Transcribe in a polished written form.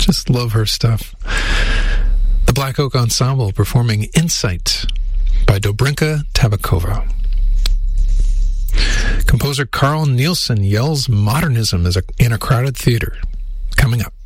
Just love her stuff. The Black Oak Ensemble performing Insight by Dobrinka Tabakova. Composer Carl Nielsen yells modernism in a crowded theater. Coming up.